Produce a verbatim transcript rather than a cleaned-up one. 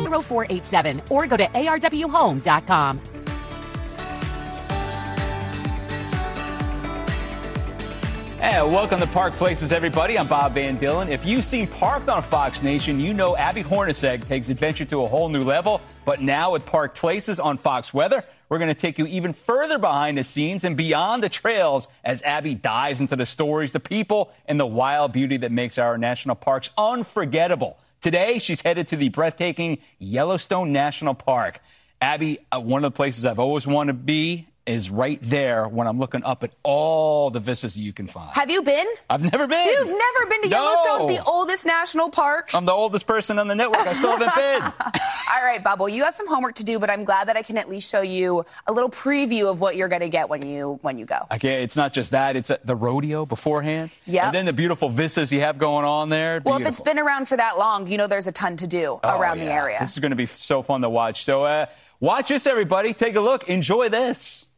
zero four eight seven or go to A R W home dot com. Hey, welcome to Park Places, everybody. I'm Bob Van Dillen. If you've seen Parked on Fox Nation, you know Abby Hornacek takes adventure to a whole new level. But now with Park Places on Fox Weather, we're going to take you even further behind the scenes and beyond the trails as Abby dives into the stories, the people, and the wild beauty that makes our national parks unforgettable. Today, she's headed to the breathtaking Yellowstone National Park. Abby, uh, one of the places I've always wanted to be is right there when I'm looking up at all the vistas that you can find. Have you been? I've never been. You've never been to No. Yellowstone, the oldest national park? I'm the oldest person on the network. I still haven't been. All right, Bubble, you have some homework to do, but I'm glad that I can at least show you a little preview of what you're going to get when you when you go. Okay, it's not just that. It's uh, the rodeo beforehand. Yeah. And then the beautiful vistas you have going on there. Well, Beautiful. if it's been around for that long, you know there's a ton to do Oh, around the yeah. area. This is going to be so fun to watch. So uh, watch this, everybody. Take a look. Enjoy this.